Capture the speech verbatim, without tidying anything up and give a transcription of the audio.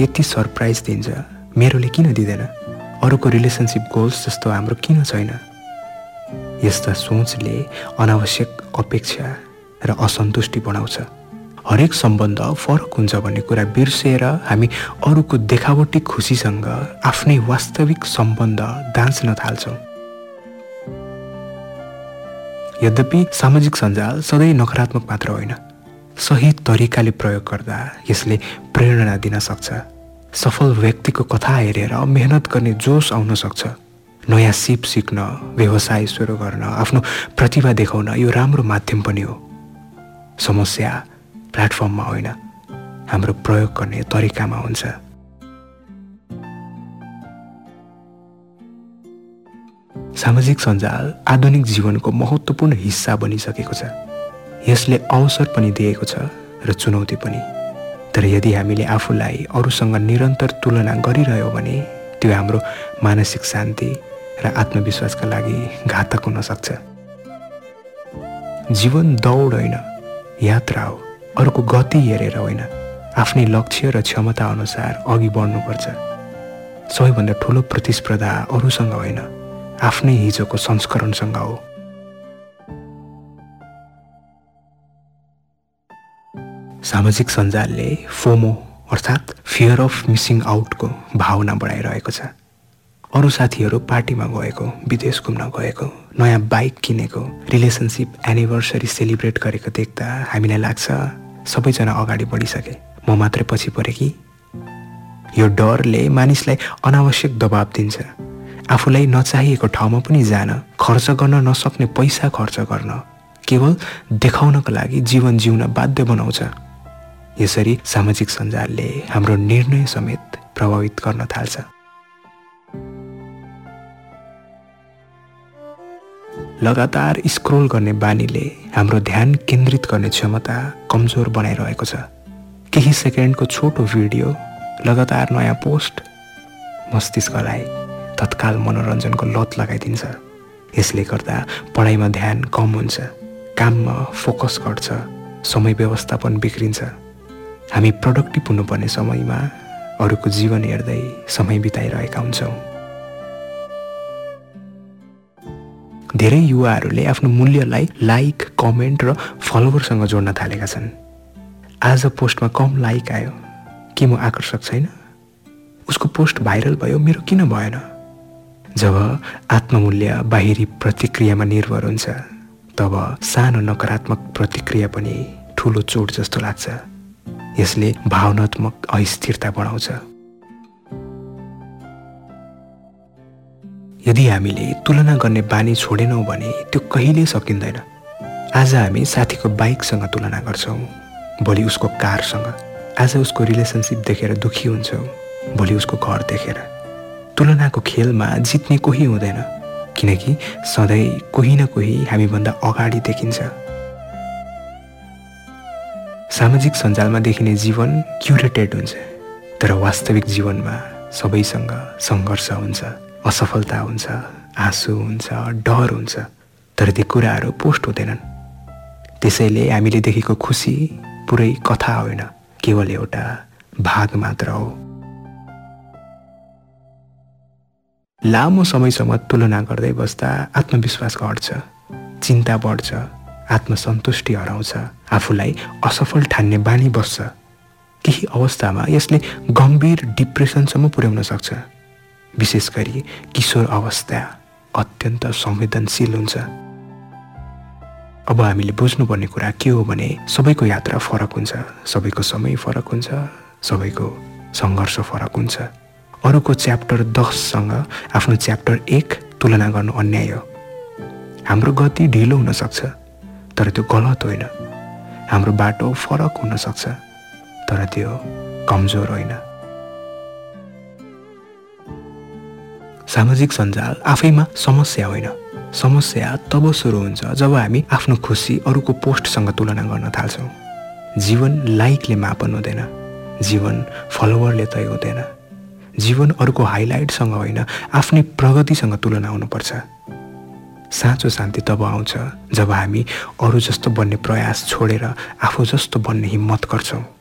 यति सरप्राइज दिन्छ, मेरोले किन दिँदैन? अरूको रिलेसनसिप गोल्स जस्तो हाम्रो किन छैन? यस्ता सोचले अनावश्यक अपेक्षा र असन्तुष्टि बढाउँछ। हरेक सम्बन्ध फरक हुन्छ भन्ने कुरा बिर्सेर हामी अरूको देखावटी खुसीसँग आफ्नै वास्तविक सम्बन्ध दाँच्न थाल्छौँ। यद्यपि सामाजिक सञ्जाल सधैँ नकारात्मक मात्र होइन। सही तरिकाले प्रयोग गर्दा यसले प्रेरणा दिन सक्छ। सफल व्यक्तिको कथा हेरेर मेहनत गर्ने जोस आउन सक्छ। नयाँ सिप सिक्न, व्यवसाय सुरु गर्न, आफ्नो प्रतिभा देखाउन यो राम्रो माध्यम पनि हो। समस्या प्लेटफर्ममा होइन, हाम्रो प्रयोग गर्ने तरिकामा हुन्छ। सामाजिक सञ्जाल आधुनिक जीवनको महत्त्वपूर्ण हिस्सा बनिसकेको छ। यसले अवसर पनि दिएको छ र चुनौती पनि। तर यदि हामीले आफूलाई अरूसँग निरन्तर तुलना गरिरह्यौँ भने त्यो हाम्रो मानसिक शान्ति र आत्मविश्वासका लागि घातक हुन सक्छ। जीवन दौड होइन, यात्रा हो। अरूको गति हेरेर होइन, आफ्नै लक्ष्य र क्षमता अनुसार अघि बढ्नुपर्छ। सबैभन्दा ठुलो प्रतिस्पर्धा अरूसँग होइन, आफ्नै हिजोको संस्करणसँग हो। सामाजिक सञ्जालले फोमो अर्थात् फियर अफ मिसिङ आउटको भावना बढाइरहेको छ। अरू साथीहरू पार्टीमा गएको, विदेश घुम्न गएको, नयाँ बाइक किनेको, रिलेसनसिप एनिभर्सरी सेलिब्रेट गरेको देख्दा हामीलाई लाग्छ सबैजना अगाडि बढिसके, म मात्रै पछि परे कि? यो डरले मानिसलाई अनावश्यक दबाब दिन्छ। आफूलाई नचाहिएको ठाउँमा पनि जान, खर्च गर्न नसक्ने पैसा खर्च गर्न, केवल देखाउनको लागि जीवन जिउन बाध्य बनाउँछ। यसरी सामाजिक सञ्जालले हाम्रो निर्णय समेत प्रभावित गर्न थाल्छ। लगातार स्क्रोल गर्ने बानीले हाम्रो ध्यान केन्द्रित गर्ने क्षमता कमजोर बनाइरहेको छ। केही सेकेन्डको छोटो भिडियो, लगातार नयाँ पोस्ट मस्तिष्कलाई तत्काल मनोरञ्जनको लत लगाइदिन्छ। यसले गर्दा पढाइमा ध्यान कम हुन्छ, काममा फोकस घट्छ, समय व्यवस्थापन बिग्रिन्छ। हामी प्रोडक्टिभ हुनुपर्ने समयमा अरूको जीवन हेर्दै समय बिताइरहेका हुन्छौँ। धेरै युवाहरूले आफ्नो मूल्यलाई लाइक, कमेन्ट र फलोवरसँग जोड्न थालेका छन्। आज पोस्टमा कम लाइक आयो, के म आकर्षक छैन? उसको पोस्ट भाइरल भयो, मेरो किन भएन? जब आत्ममूल्य बाहिरी प्रतिक्रियामा निर्भर हुन्छ, तब सानो नकारात्मक प्रतिक्रिया पनि ठुलो चोट जस्तो लाग्छ। यसले भावनात्मक अस्थिरता बढाउँछ। यदि हामीले तुलना गर्ने बानी छोडेनौँ भने त्यो कहिल्यै सकिँदैन। आज हामी साथीको बाइकसँग तुलना गर्छौँ, भोलि उसको कारसँग। आज उसको रिलेसनसिप देखेर दुखी हुन्छौँ, भोलि उसको घर देखेर। तुलनाको खेलमा जित्ने कोही हुँदैन, किनकि सधैँ कोही न कोही हामीभन्दा अगाडि देखिन्छ। सामाजिक सञ्जालमा देखिने जीवन क्युरेटेड हुन्छ, तर वास्तविक जीवनमा सबैसँग सङ्घर्ष हुन्छ, असफलता हुन्छ, आँसु हुन्छ, डर हुन्छ, तर ती कुराहरू पोस्ट हुँदैनन्। त्यसैले हामीले देखेको खुसी पुरै कथा होइन, केवल एउटा भाग मात्र हो। लामो समयसम्म तुलना गर्दै बस्दा आत्मविश्वास घट्छ, चिन्ता बढ्छ, आत्मसन्तुष्टि हराउँछ, आफूलाई असफल ठान्ने बानी बस्छ। केही अवस्थामा यसले गम्भीर डिप्रेसनसम्म पुर्याउन सक्छ। विशेष गरी किशोर अवस्था अत्यन्त संवेदनशील हुन्छ। अब हामीले बुझ्नुपर्ने कुरा के हो भने सबैको यात्रा फरक हुन्छ, सबैको समय फरक हुन्छ, सबैको सङ्घर्ष फरक हुन्छ। अरूको च्याप्टर दससँग आफ्नो च्याप्टर एक तुलना गर्नु अन्याय हो। हाम्रो गति ढिलो हुन सक्छ, तर त्यो गलत होइन। हाम्रो बाटो फरक हुन सक्छ, तर त्यो कमजोर होइन। सामाजिक सञ्जाल आफैमा समस्या होइन। समस्या तब सुरु हुन्छ जब हामी आफ्नो खुसी अरूको पोस्टसँग तुलना गर्न थाल्छौँ। जीवन लाइकले मापन हुँदैन, जीवन फलोवरले तय हुँदैन। जीवन अरूको हाइलाइटसँग होइन, आफ्नै प्रगतिसँग तुलना हुनुपर्छ। साँचो शान्ति तब आउँछ जब हामी अरू जस्तो बन्ने प्रयास छोडेर आफू जस्तो बन्ने हिम्मत गर्छौँ।